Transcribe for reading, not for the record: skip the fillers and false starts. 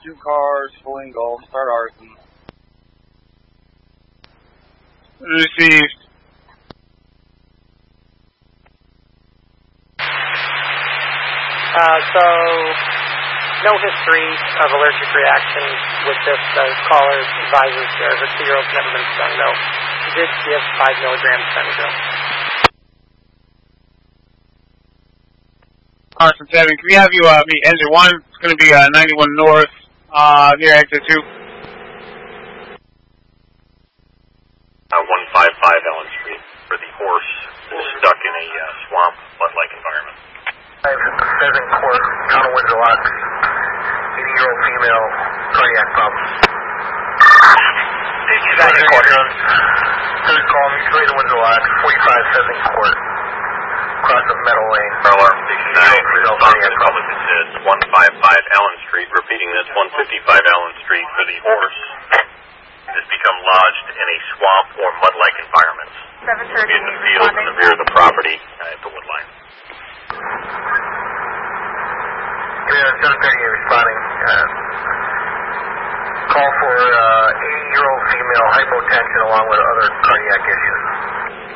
2 cars, full engulf, start arson. Received. So, no history of allergic reaction with this caller advises her 2-year-old's never been stung, though. She did give 5 milligrams Benadryl. Carson 7, can we have you meet engine 1? It's going to be 91 north, near exit 2. 155 Ellen Street, where the horse is stuck in a swamp, flood-like environment. 7 Court, Town of Windsor Locks, 80-year-old female, cardiac problem. 7 Court. Third call, straight to Windsor Locks, 45 7 Court, across the Meadow Lane. Alarm Station 9, response to public assist, 155 Allen Street, repeating this, 155 Allen Street for the horse. Has become lodged in a swamp or mud-like environment. 730 in the field in the rear of the property at the wood line. Yeah, 730 responding. Call for 80-year-old female, hypotension along with other cardiac issues.